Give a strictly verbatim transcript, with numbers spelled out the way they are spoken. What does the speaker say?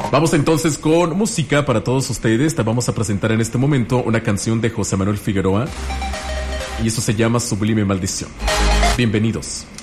Vamos entonces con música para todos ustedes. Te vamos a presentar en este momento una canción de José Manuel Figueroa y eso se llama Sublime Maldición. Bienvenidos.